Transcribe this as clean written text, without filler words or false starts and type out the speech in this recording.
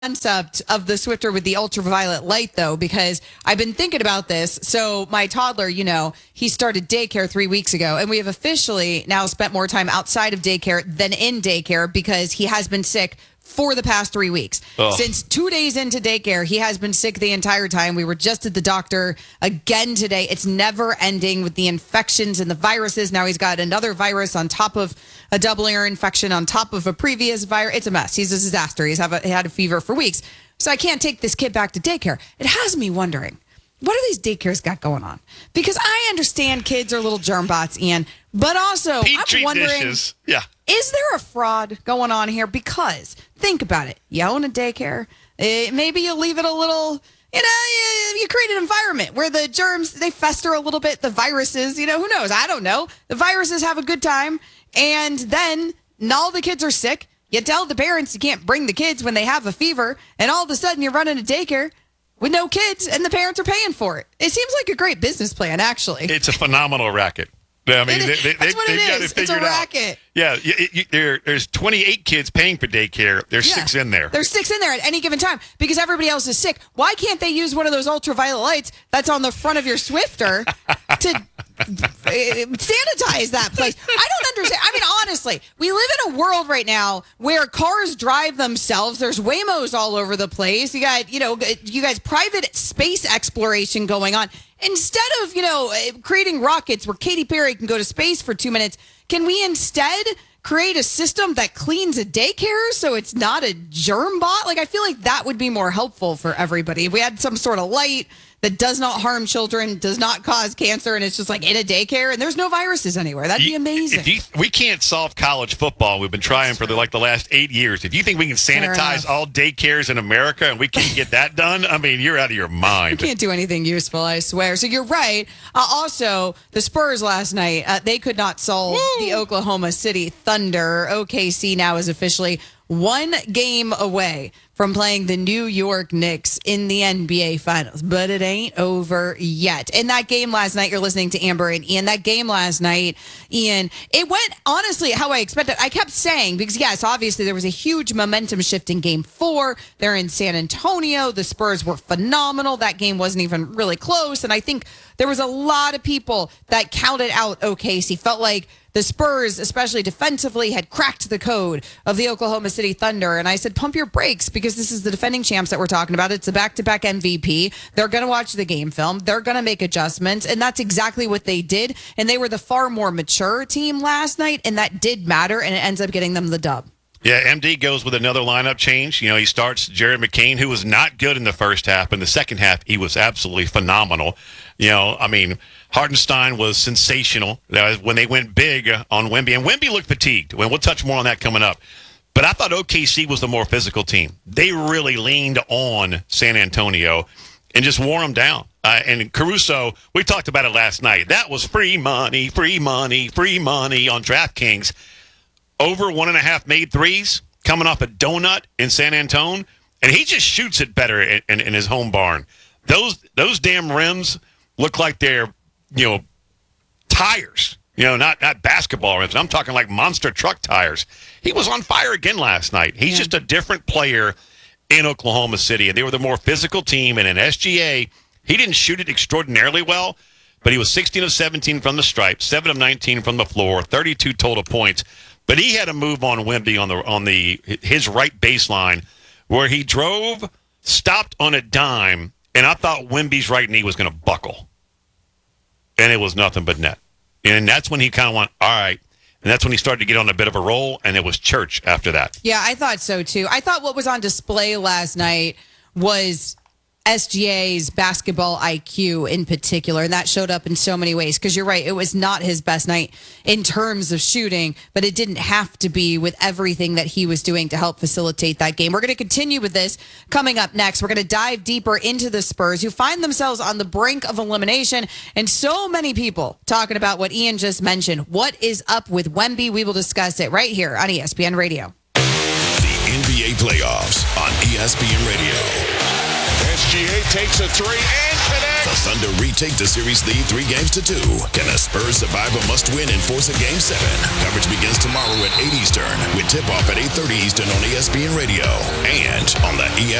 concept of the Swifter with the ultraviolet light, though, because I've been thinking about this. So my toddler, he started daycare 3 weeks ago, and we have officially now spent more time outside of daycare than in daycare because he has been sick for the past 3 weeks. Ugh. Since 2 days into daycare, he has been sick the entire time. We were just at the doctor again today. It's never ending with the infections and the viruses. Now he's got another virus on top of a double ear infection on top of a previous virus. It's a mess. He's a disaster. He had a fever for weeks. So I can't take this kid back to daycare. It has me wondering, what are these daycares got going on? Because I understand kids are little germ bots, Ian, but also Petri I'm wondering, dishes. Yeah. is there a fraud going on here? Because think about it. You own a daycare. Maybe you leave it a little, you create an environment where the germs, they fester a little bit. The viruses, who knows? I don't know. The viruses have a good time. And then all the kids are sick. You tell the parents you can't bring the kids when they have a fever. And all of a sudden you're running a daycare with no kids and the parents are paying for it. It seems like a great business plan, actually. It's a phenomenal racket. I mean, that's what it is. It's a racket. Yeah, there's 28 kids paying for daycare. There's 6 in there. There's 6 in there at any given time because everybody else is sick. Why can't they use one of those ultraviolet lights that's on the front of your Swifter to sanitize that place? I don't understand. I mean, honestly, we live in a world right now where cars drive themselves. There's Waymos all over the place. You got, you guys, private space exploration going on. Instead of, creating rockets where Katy Perry can go to space for 2 minutes, can we instead create a system that cleans a daycare so it's not a germ bot? Like, I feel like that would be more helpful for everybody. If we had some sort of light that does not harm children, does not cause cancer, and it's just like in a daycare, and there's no viruses anywhere. That'd be amazing. We can't solve college football. We've been trying for the last 8 years. If you think we can sanitize all daycares in America and we can't get that done, I mean, you're out of your mind. You can't do anything useful, I swear. So you're right. Also, the Spurs last night, they could not solve the Oklahoma City Thunder. OKC now is officially 1 game away from playing the New York Knicks in the NBA Finals. But it ain't over yet. In that game last night, you're listening to Amber and Ian. That game last night, Ian, it went honestly how I expected. I kept saying, because yes, obviously there was a huge momentum shift in game 4. They're in San Antonio. The Spurs were phenomenal. That game wasn't even really close. And I think there was a lot of people that counted out OKC. Felt like the Spurs, especially defensively, had cracked the code of the Oklahoma City Thunder. And I said, pump your brakes, because this is the defending champs that we're talking about. It's a back-to-back MVP. They're going to watch the game film. They're going to make adjustments. And that's exactly what they did. And they were the far more mature team last night. And that did matter. And it ends up getting them the dub. Yeah, MD goes with another lineup change. He starts Jared McCain, who was not good in the first half. In the second half, he was absolutely phenomenal. Hartenstein was sensational when they went big on Wemby. And Wemby looked fatigued. We'll touch more on that coming up. But I thought OKC was the more physical team. They really leaned on San Antonio and just wore them down. And Caruso, we talked about it last night. That was free money on DraftKings. Over 1.5 made threes coming off a donut in San Antone. And he just shoots it better in his home barn. Those damn rims look like they're, tires, not basketball rims. I'm talking like monster truck tires. He was on fire again last night. He's just a different player in Oklahoma City. And they were the more physical team. And in SGA, he didn't shoot it extraordinarily well, but he was 16 of 17 from the stripe, 7 of 19 from the floor, 32 total points. But he had a move on Wemby on his right baseline where he drove, stopped on a dime, and I thought Wemby's right knee was going to buckle. And it was nothing but net. And that's when he kind of went, all right. And that's when he started to get on a bit of a roll, and it was church after that. Yeah, I thought so, too. I thought what was on display last night was SGA's basketball IQ in particular, and that showed up in so many ways, because you're right, it was not his best night in terms of shooting, but it didn't have to be with everything that he was doing to help facilitate that game. We're going to continue with this coming up next. We're going to dive deeper into the Spurs, who find themselves on the brink of elimination, and so many people talking about what Ian just mentioned. What is up with Wemby? We will discuss it right here on ESPN Radio. The NBA playoffs on ESPN Radio. SGA takes a three and connects. The Thunder retake the series lead 3-2. Can the Spurs survive a must-win and force a Game 7? Coverage begins tomorrow at 8 Eastern with tip-off at 8:30 Eastern on ESPN Radio and on the ESPN